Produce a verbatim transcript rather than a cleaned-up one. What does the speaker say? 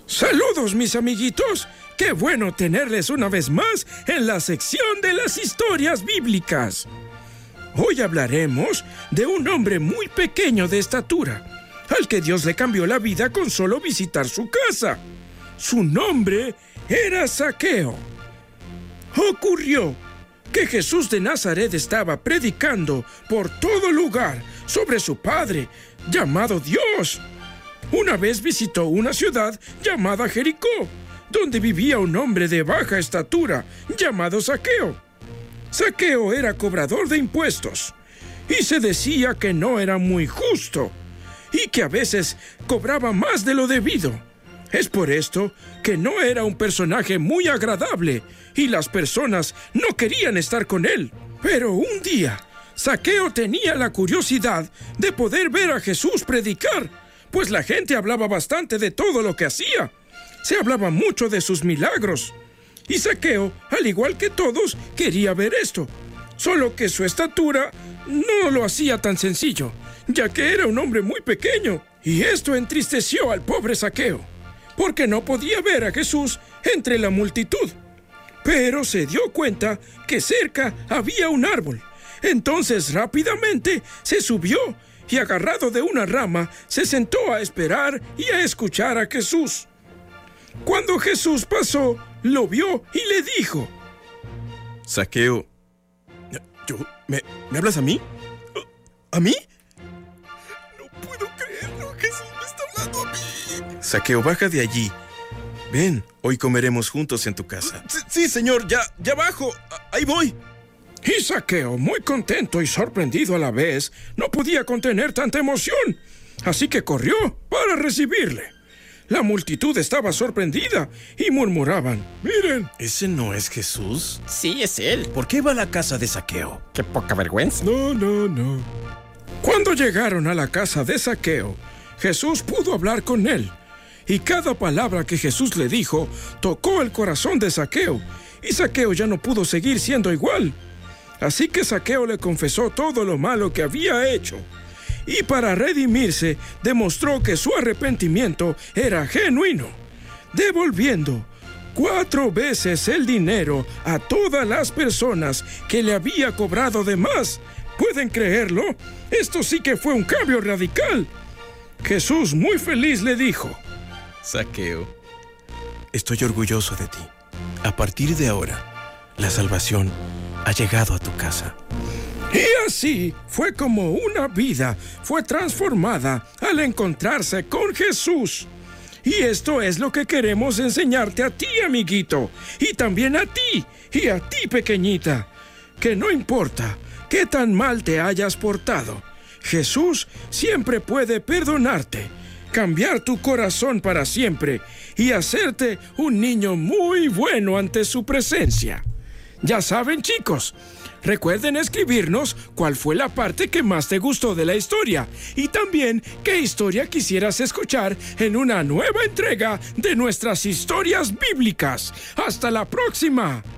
Saludos, mis amiguitos. Qué bueno tenerles una vez más en la sección de las historias bíblicas. Hoy hablaremos de un hombre muy pequeño de estatura, al que Dios le cambió la vida con solo visitar su casa. Su nombre era Zaqueo. Ocurrió que Jesús de Nazaret estaba predicando por todo lugar sobre su Padre, llamado Dios. Una vez visitó una ciudad llamada Jericó, donde vivía un hombre de baja estatura llamado Zaqueo. Zaqueo era cobrador de impuestos y se decía que no era muy justo y que a veces cobraba más de lo debido. Es por esto que no era un personaje muy agradable y las personas no querían estar con él. Pero un día, Zaqueo tenía la curiosidad de poder ver a Jesús predicar, pues la gente hablaba bastante de todo lo que hacía. Se hablaba mucho de sus milagros. Y Zaqueo, al igual que todos, quería ver esto. Solo que su estatura no lo hacía tan sencillo, ya que era un hombre muy pequeño. Y esto entristeció al pobre Zaqueo, porque no podía ver a Jesús entre la multitud. Pero se dio cuenta que cerca había un árbol. Entonces rápidamente se subió y, agarrado de una rama, se sentó a esperar y a escuchar a Jesús. Cuando Jesús pasó, lo vio y le dijo: Zaqueo, yo, ¿me, ¿me hablas a mí? ¿A mí? No puedo creerlo, Jesús me está hablando a mí. Zaqueo, baja de allí. Ven, hoy comeremos juntos en tu casa. Sí, sí, señor, ya, ya bajo, ahí voy. Y Zaqueo, muy contento y sorprendido a la vez, no podía contener tanta emoción, así que corrió para recibirle. La multitud estaba sorprendida y murmuraban: «Miren, ¿ese no es Jesús?» Sí, es él. ¿Por qué va a la casa de Zaqueo? ¡Qué poca vergüenza! No, no, no. Cuando llegaron a la casa de Zaqueo, Jesús pudo hablar con él, y cada palabra que Jesús le dijo tocó el corazón de Zaqueo, y Zaqueo ya no pudo seguir siendo igual. Así que Zaqueo le confesó todo lo malo que había hecho, y para redimirse demostró que su arrepentimiento era genuino, devolviendo cuatro veces el dinero a todas las personas que le había cobrado de más. ¿Pueden creerlo? Esto sí que fue un cambio radical. Jesús, muy feliz, le dijo: Zaqueo, estoy orgulloso de ti. A partir de ahora, la salvación ha llegado a tu casa. Y así fue como una vida fue transformada al encontrarse con Jesús. Y esto es lo que queremos enseñarte a ti, amiguito, y también a ti, y a ti, pequeñita, que no importa qué tan mal te hayas portado, Jesús siempre puede perdonarte, cambiar tu corazón para siempre y hacerte un niño muy bueno ante su presencia. Ya saben, chicos, recuerden escribirnos cuál fue la parte que más te gustó de la historia y también qué historia quisieras escuchar en una nueva entrega de nuestras historias bíblicas. ¡Hasta la próxima!